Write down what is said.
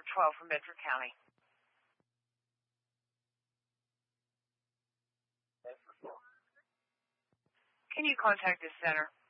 number 12 from Bedford County. Can you contact this center?